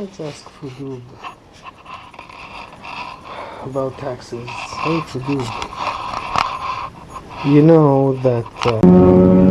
Let's ask Fudub about taxes. Hey Fudub, you know that